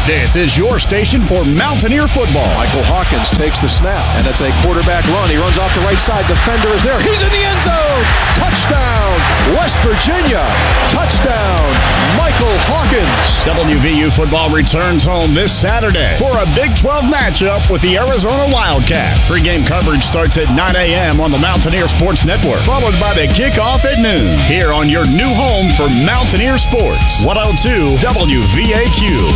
This is your station for Mountaineer football. Michael Hawkins takes the snap, and it's a quarterback run. He runs off the right side. Defender is there. He's in the end zone. Touchdown, West Virginia. Touchdown, Michael Hawkins. WVU football returns home this Saturday for a Big 12 matchup with the Arizona Wildcats. Pre-game coverage starts at 9 a.m. on the Mountaineer Sports Network, followed by the kickoff at noon here on your new home for Mountaineer Sports. 102 WVAQ.